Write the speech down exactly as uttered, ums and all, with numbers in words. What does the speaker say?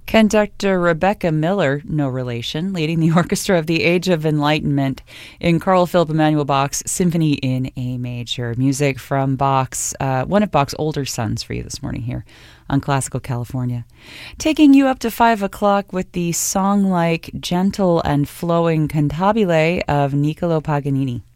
Conductor Rebecca Miller, no relation, leading the orchestra of the Age of Enlightenment in Carl Philipp Emanuel Bach's Symphony in A Major. Music from Bach's, uh, one of Bach's older sons for you this morning here on Classical California. Taking you up to five o'clock with the song-like, gentle and flowing cantabile of Niccolo Paganini.